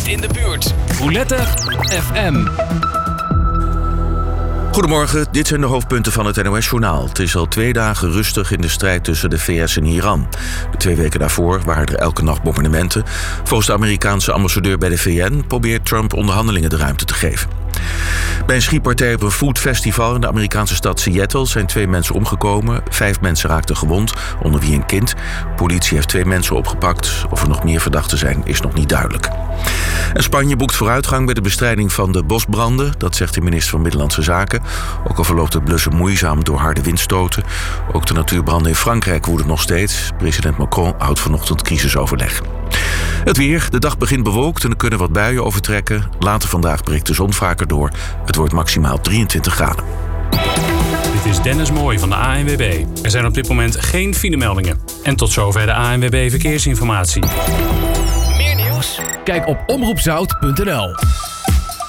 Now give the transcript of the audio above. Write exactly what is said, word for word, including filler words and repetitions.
dichtst in de buurt. Roulette F M. Goedemorgen, dit zijn de hoofdpunten van het N O S-journaal. Het is al twee dagen rustig in de strijd tussen de V S en Iran. De twee weken daarvoor waren er elke nacht bombardementen. Volgens de Amerikaanse ambassadeur bij de V N probeert Trump onderhandelingen de ruimte te geven. Bij een schietpartij op een foodfestival in de Amerikaanse stad Seattle zijn twee mensen omgekomen. Vijf mensen raakten gewond, onder wie een kind. Politie heeft twee mensen opgepakt. Of er nog meer verdachten zijn, is nog niet duidelijk. En Spanje boekt vooruitgang bij de bestrijding van de bosbranden. Dat zegt de minister van Binnenlandse Zaken. Ook al verloopt het blussen moeizaam door harde windstoten. Ook de natuurbranden in Frankrijk woeden nog steeds. President Macron houdt vanochtend crisisoverleg. Het weer. De dag begint bewolkt en er kunnen wat buien overtrekken. Later vandaag breekt de zon vaker door. Het wordt maximaal drieëntwintig graden. Dit is Dennis Mooij van de A N W B. Er zijn op dit moment geen filemeldingen. En tot zover de A N W B Verkeersinformatie. Meer nieuws? Kijk op omroepzout punt n l.